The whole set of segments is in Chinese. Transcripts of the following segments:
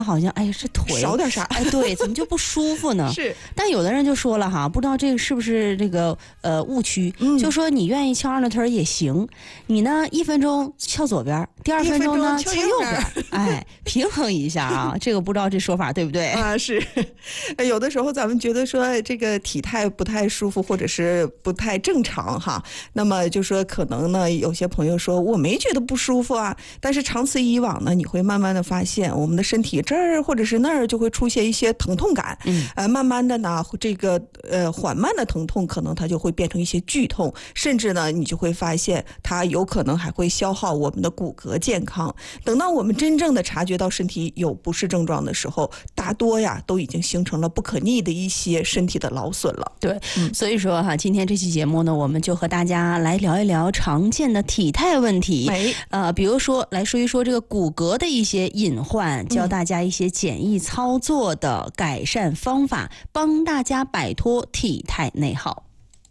好像哎是腿少点啥？ 哎，对，怎么就不舒服呢？ 是， 但有的人就说了哈，不知道这个是不是这个误区，就说你愿意翘二郎腿也行，你呢1分钟翘左边，第2分钟呢翘右边，哎，平衡一下啊。这个不知道这说法对不对啊？是，有的时候咱们觉得说这个体态不太舒服，或者是不太正常哈，那么就说可能呢，有些朋友说我没觉得不舒服啊，但是长此以往呢，你会慢慢的发现我们的身体这儿或者是那儿就会出现一些疼痛感，慢慢的呢，这个缓慢的疼痛可能它就会变成一些剧痛，甚至呢，你就会发现它有可能还会消耗我们的骨骼健康。等到我们真正的察觉到身体有不适症状的时候，大多呀都已经形成了不可逆的一些身体的劳损了。 对，所以说哈，今天这期节目呢，我们就和大家来聊一聊常见的体态问题，比如说来说一说这个骨骼的一些隐患，教大家一些简易操作的改善方法，帮大家摆脱体态内耗。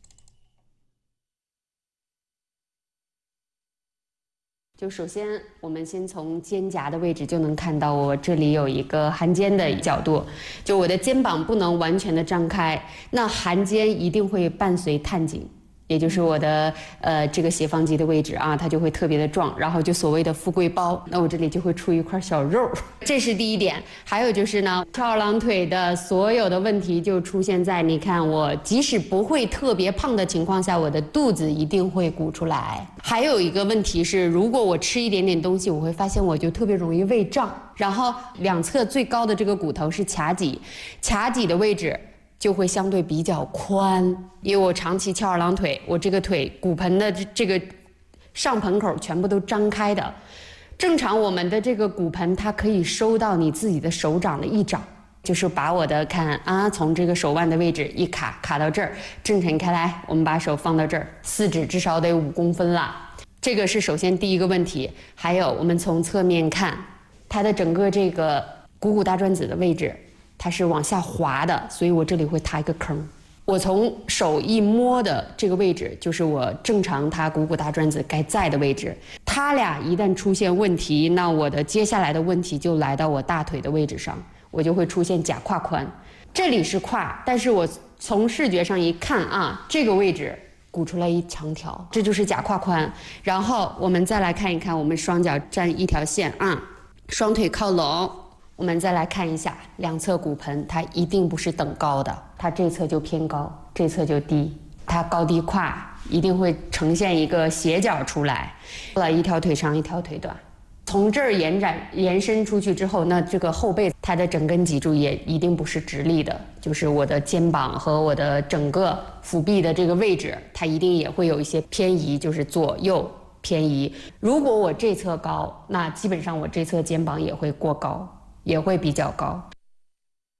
就首先，我们先从肩胛的位置就能看到，我这里有一个含肩的角度，就我的肩膀不能完全的张开，那含肩一定会伴随探颈。也就是我的这个斜方肌的位置啊，它就会特别的壮，然后就所谓的富贵包，那我这里就会出一块小肉，这是第一点。还有就是呢，翘二郎腿的所有的问题就出现在，你看我即使不会特别胖的情况下，我的肚子一定会鼓出来。还有一个问题是，如果我吃一点点东西，我会发现我就特别容易胃胀，然后两侧最高的这个骨头是髂脊，髂脊的位置就会相对比较宽，因为我长期翘二郎腿，我这个腿骨盆的这个上盆口全部都张开的。正常我们的这个骨盆它可以收到你自己的手掌的一掌，就是把我的看啊，从这个手腕的位置一卡到这儿，正沉开来，我们把手放到这儿，4指至少得5公分了。这个是首先第一个问题。还有我们从侧面看，它的整个这个股骨大转子的位置，它是往下滑的，所以我这里会塌一个坑。我从手一摸的这个位置，就是我正常它股骨大转子该在的位置。它俩一旦出现问题，那我的接下来的问题就来到我大腿的位置上，我就会出现假胯宽。这里是胯，但是我从视觉上一看啊，这个位置鼓出来一长条，这就是假胯宽。然后我们再来看一看，我们双脚站一条线啊，双腿靠拢。我们再来看一下两侧骨盆，它一定不是等高的，它这侧就偏高，这侧就低，它高低胯一定会呈现一个斜角出来，一条腿长一条腿短。从这儿延伸出去之后，那这个后背它的整根脊柱也一定不是直立的，就是我的肩膀和我的整个腹壁的这个位置，它一定也会有一些偏移，就是左右偏移。如果我这侧高，那基本上我这侧肩膀也会过高，也会比较高。